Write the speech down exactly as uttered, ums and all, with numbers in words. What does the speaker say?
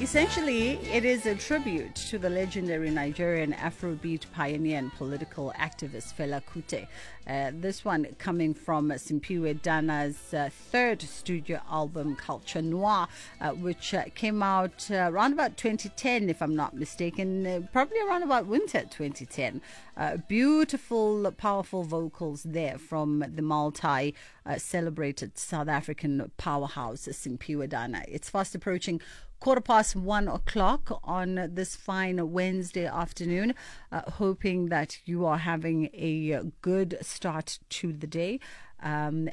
essentially, it is a tribute to the legendary Nigerian Afrobeat pioneer and political activist Fela Kuti. Uh, this one coming from Simpiwe Dana's uh, third studio album, Culture Noir, uh, which uh, came out uh, around about twenty ten, if I'm not mistaken, uh, probably around about winter twenty ten. Uh, beautiful, powerful vocals there from the multi uh, celebrated South African powerhouse, Simpiwe Dana. It's fast approaching quarter past one o'clock on this fine Wednesday afternoon, uh, hoping that you are having a good start to the day. Um,